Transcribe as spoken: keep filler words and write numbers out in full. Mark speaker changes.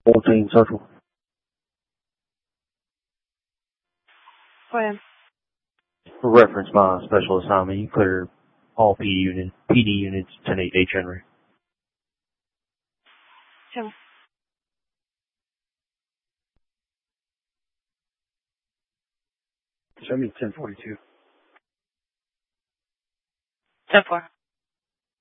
Speaker 1: fourteen Central.
Speaker 2: Go ahead.
Speaker 1: For reference, my special assignment, you clear all P D units, P D units, ten eight H Henry.
Speaker 2: Sure.
Speaker 1: Show me ten forty-two.
Speaker 2: ten four.